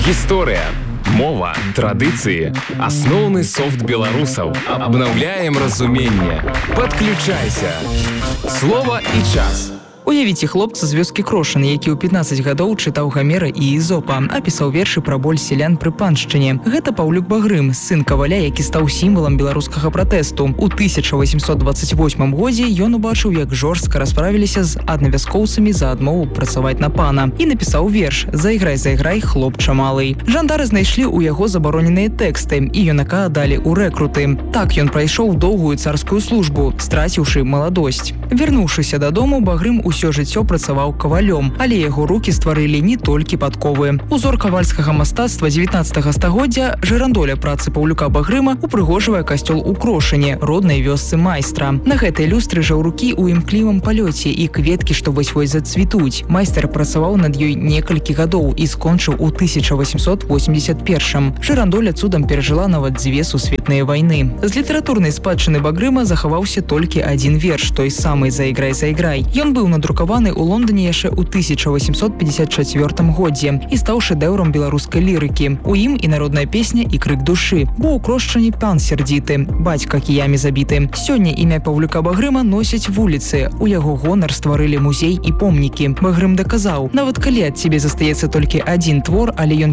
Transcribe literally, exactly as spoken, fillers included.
Гісторыя, мова, традыцыі, асноўны софт беларусаў. Абнаўляем разуменне. Падключайся. Слова і час. Уявіце хлопца з вёскі Крошын, які ў пятнаццаць гадоў чытаў Гамера і Ізопа, а пісаў вершы пра боль сялян пры паншчыне. Гэта Паўлюк Багрым, сын каваля, які стаў сімвалам беларускага пратэсту. У тысяча васемсот дваццаць восьмым годзе ён убачыў, як жорстка расправіліся з аднавяскоўцамі за адмову працаваць на пана, і напісаў верш «Зайграй, зайграй, хлопча малый». Жандары знайшлі ў яго забароненыя тэксты, і юнака аддалі ў рэкруты. Так ён прайшоў доўгую царскую службу, страціўшы маладосць. Вярнуўшыся дадому, Багрым усё жыццё працаваў кавалём, але яго рукі стварылі не толькі падковы. Узор кавальскага мастацтва дзевятнаццатага стагоддзя, жырандоля працы Паўлюка Багрыма упрыгожвае касцёл у Крошыне, роднай вёсцы майстра. На гэтай люстры жаўрукі ў імклівым палёце і кветкі, што вось-вось зацвітуць. Майстар працаваў над ёй некалькі гадоў і скончыў у тысяча васемсот восемьдесят першым. Жырандоля цудам перажыла нават дзве сусветныя вайны. З літаратурнай спадчыны Багрыма захаваўся толькі адзін верш, той самы «Зайграй, зайграй». Ён быў надрукаваны ў Лондоне яшчэ ў тысяча васемсот пятьдесят чацвёртым годзе і стаў шэдэўрам беларускай лірыкі. У ім і народная песня, і крык душы. Бо ў Крошчыне пан сердзіты, бацька кіямі забіты. Сёння імя Паўлюка Багрыма носяць вуліцы. У яго гонар стварылі музей і помнікі. Багрым даказаў, нават калі ад цябе застаецца толькі адзін твор, але ён